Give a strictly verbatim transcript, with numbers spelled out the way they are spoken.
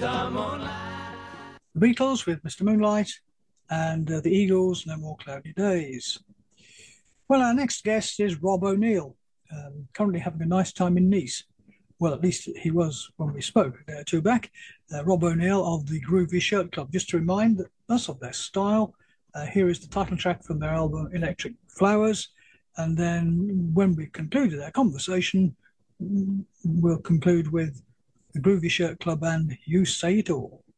The Beatles with Mister Moonlight, and uh, the Eagles, No More Cloudy Days. Well, our next guest is Rob O'Neill, um, currently having a nice time in Nice. Well, at least he was when we spoke a day or two back. Uh, Rob O'Neill of the Groovy Shirt Club. Just to remind us of their style, uh, here is the title track from their album Electric Flowers. And then when we concluded our conversation, we'll conclude with the Groovy Shirt Club and You Say It All.